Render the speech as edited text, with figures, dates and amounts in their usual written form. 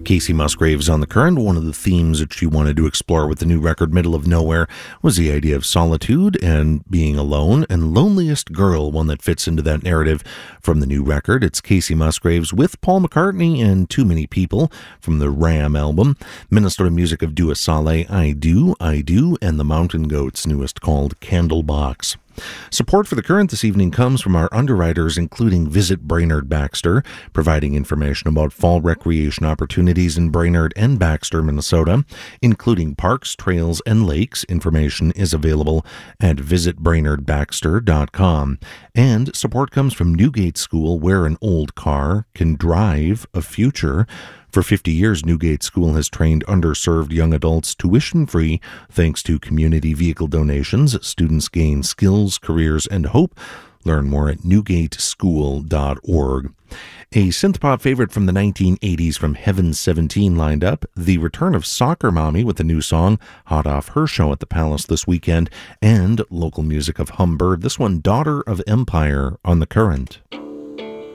Kacey Musgraves on The Current. One of the themes that she wanted to explore with the new record, Middle of Nowhere, was the idea of solitude and being alone, and Loneliest Girl, one that fits into that narrative from the new record. It's Kacey Musgraves with Paul McCartney and Too Many People from the Ram album. Minnesota music of Dua Saleh, I Do, and the Mountain Goats' newest called Candlebox. Support for The Current this evening comes from our underwriters, including Visit Brainerd Baxter, providing information about fall recreation opportunities in Brainerd and Baxter, Minnesota, including parks, trails, and lakes. Information is available at visitbrainerdbaxter.com. And support comes from Newgate School, where an old car can drive a future. For 50 years, Newgate School has trained underserved young adults tuition-free thanks to community vehicle donations. Students gain skills, careers, and hope. Learn more at newgateschool.org. A synthpop favorite from the 1980s from Heaven 17 lined up. The return of Soccer Mommy with a new song, hot off her show at the Palace this weekend. And local music of Humbird. This one, Daughter of Empire, on The Current.